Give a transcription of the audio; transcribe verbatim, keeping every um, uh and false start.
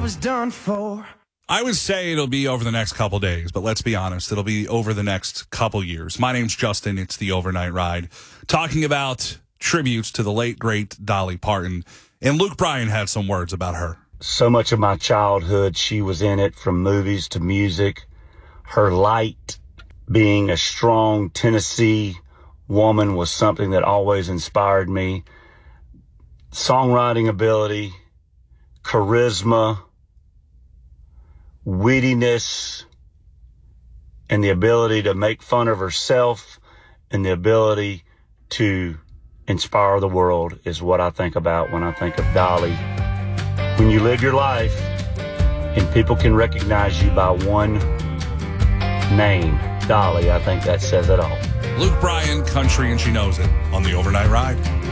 was done for. I would say it'll be over the next couple days, but let's be honest, it'll be over the next couple years. My name's Justin. It's the Overnight Ride, talking about tributes to the late, great Dolly Parton. And Luke Bryan had some words about her. So much of my childhood, she was in it, from movies to music. Her light, being a strong Tennessee woman, was something that always inspired me. Songwriting ability, charisma, wittiness, and the ability to make fun of herself, and the ability to inspire the world is what I think about when I think of Dolly. When you live your life and people can recognize you by one name, Dolly, I think that says it all. Luke Bryan, country, and she knows it on the Overnight Ride.